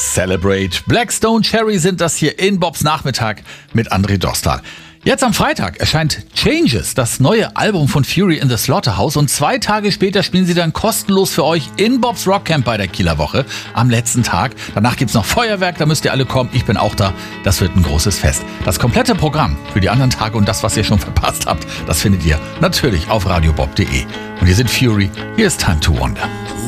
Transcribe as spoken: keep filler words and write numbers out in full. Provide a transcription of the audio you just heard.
Celebrate. Blackstone Cherry sind das hier in Bobs Nachmittag mit André Dostal. Jetzt am Freitag erscheint Changes, das neue Album von Fury in the Slaughterhouse, und zwei Tage später spielen sie dann kostenlos für euch in Bobs Rockcamp bei der Kieler Woche am letzten Tag. Danach gibt's noch Feuerwerk, da müsst ihr alle kommen. Ich bin auch da. Das wird ein großes Fest. Das komplette Programm für die anderen Tage und das, was ihr schon verpasst habt, das findet ihr natürlich auf radiobob punkt de. Und hier sind Fury, hier ist Time to Wonder.